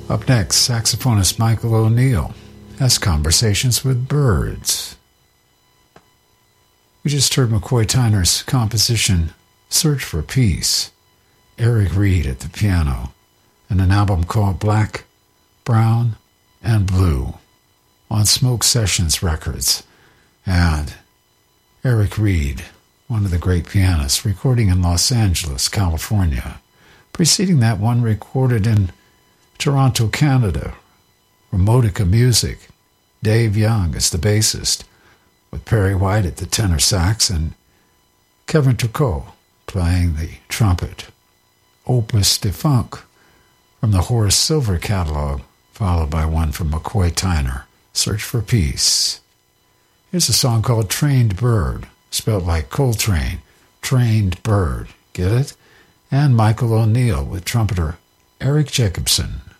Up next, saxophonist Michael O'Neill has conversations with birds. We just heard McCoy Tyner's composition, Search for Peace, Eric Reed at the piano, and an album called Black, Brown, and Blue on Smoke Sessions Records. And Eric Reed, one of the great pianists, recording in Los Angeles, California. Preceding that one, recorded in Toronto, Canada, Remotica Music. Dave Young is the bassist, with Perry White at the tenor sax and Kevin Turcot playing the trumpet. Opus de Funk from the Horace Silver catalog, followed by one from McCoy Tyner, Search for Peace. Here's a song called Trained Bird, spelled like Coltrane, Trained Bird, get it? And Michael O'Neill with trumpeter Eric Jacobson.